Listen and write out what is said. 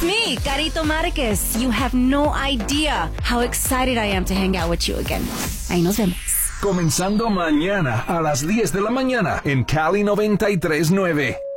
It's me, Carito Marquez. You have no idea how excited I am to hang out with you again. Ahí nos vemos. Comenzando mañana a las 10 de la mañana en Cali 93.9.